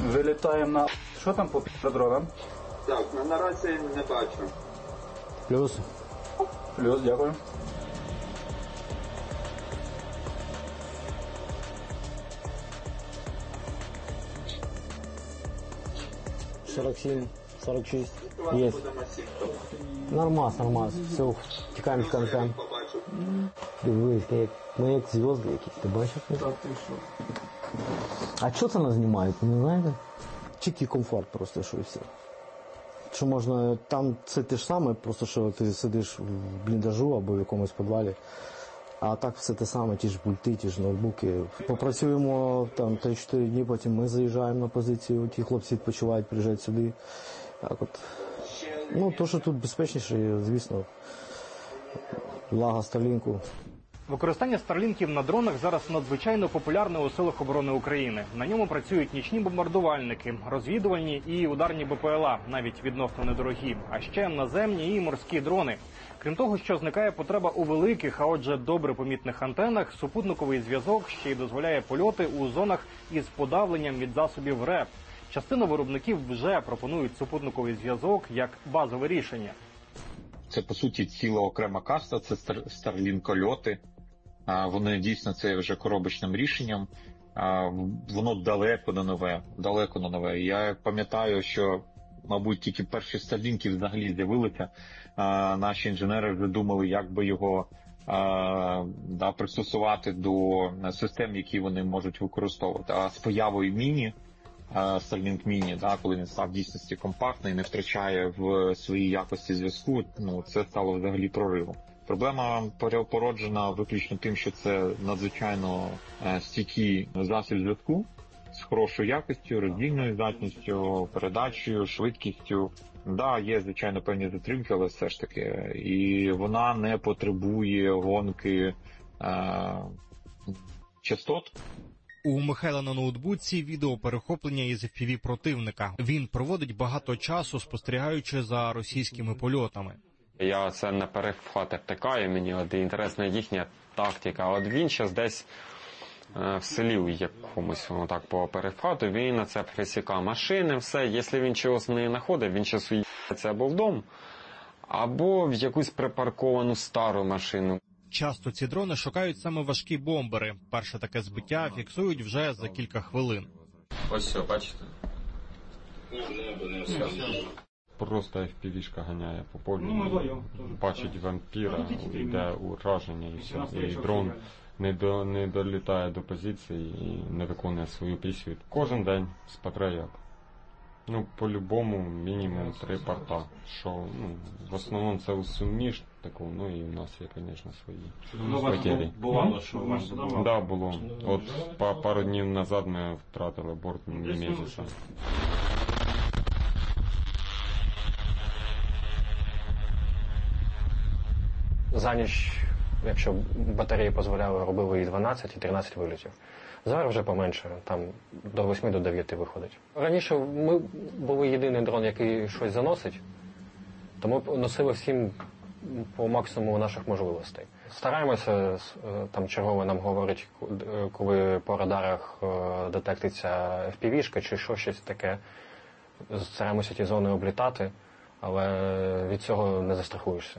Вилітаємо на... Що там по дронам? Так, наразі не бачу. Плюс. Плюс, дякую. 47, 46. Есть. Нормас. Все, тікаємо. Дивись, ми як зв'язки якісь, ти бачиш? А що це нас знімають, не знаєте? Тільки комфорт просто, що і все. Що можна, там це те ж саме, просто що ти сидиш в бліндажу або в якомусь підвалі, а так все те саме, ті ж пульти, ті ж ноутбуки. Попрацюємо там 3-4 дні, потім ми заїжджаємо на позицію, ті хлопці відпочивають, приїжджають сюди. Так от. Ну, то, що тут безпечніше, звісно, влага Старлінку. Використання старлінків на дронах зараз надзвичайно популярне у силах оборони України. На ньому працюють нічні бомбардувальники, розвідувальні і ударні БПЛА, навіть відносно недорогі, а ще наземні і морські дрони. Крім того, що зникає потреба у великих, а отже добре помітних антенах, супутниковий зв'язок ще й дозволяє польоти у зонах із подавленням від засобів РЕП. Частина виробників вже пропонують супутниковий зв'язок як базове рішення. Це, по суті, ціла окрема каста, це Starlink-льоти. Вони дійсно це вже коробочним рішенням. Воно далеко не нове. Я пам'ятаю, що, мабуть, тільки перші Starlink взагалі з'явилися. Наші інженери вже думали, як би його пристосувати до систем, які вони можуть використовувати. А з появою міні, Starlink Mini, коли він став в дійсності компактний, не втрачає в своїй якості зв'язку, це стало взагалі проривом. Проблема породжена виключно тим, що це надзвичайно стійкий засіб зв'язку з хорошою якістю, роздільною здатністю, передачею, швидкістю. Є, звичайно, певні затримки, але все ж таки. І вона не потребує гонки частот. У Михайла на ноутбуці відеоперехоплення із FPV противника. Він проводить багато часу, спостерігаючи за російськими польотами. Я це на перехвати втикаю, мені інтересна їхня тактика. От він зараз десь в селі у якомусь по перехвату, він на це присікає машини, все. Якщо він чогось не знаходить, він зараз уїдеться або в дом, або в якусь припарковану стару машину. Часто ці дрони шукають саме важкі бомбери. Перше таке збиття фіксують вже за кілька хвилин. Ось все, бачите? Просто FPV-шка ганяє по полю, бачить вампіра, йде ураження і все. І дрон не долітає до позиції і не виконує свою місію. Кожен день з патрульок. По-любому мінімум 3 порта. Що, в основному це у суміш таку, і в нас є, звісно, свої потері. Бувало, що у вас додавало? Да, було. От пару днів назад ми втратили борт Немезіса. За ніч, якщо батареї дозволяли, робили і 12, і 13 вилітів. Зараз вже поменше, там до 8, до 9 виходить. Раніше ми були єдиний дрон, який щось заносить, тому носили всім по максимуму наших можливостей. Стараємося, там чергове нам говорить, коли по радарах детектиться FPV-шка чи щось таке, стараємося ті зони облітати, але від цього не застрахуєшся.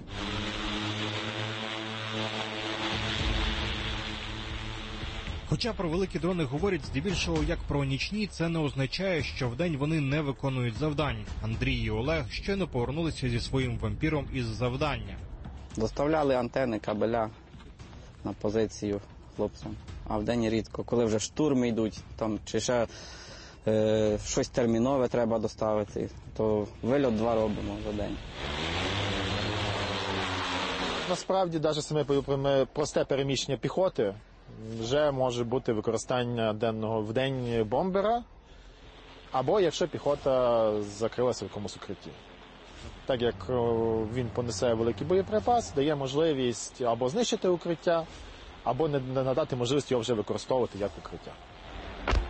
Хоча про великі дрони говорять здебільшого як про нічні, це не означає, що вдень вони не виконують завдань. Андрій і Олег щойно повернулися зі своїм вампіром із завдання. Доставляли антени, кабеля на позицію хлопцям. А вдень рідко, коли вже штурми йдуть, чи ще щось термінове треба доставити, то вильот 2 робимо за день. Насправді, навіть саме просте переміщення піхоти вже може бути використання денного в день бомбера, або якщо піхота закрилася в якомусь укритті. Так як він понесе великий боєприпас, дає можливість або знищити укриття, або не надати можливість його вже використовувати як укриття.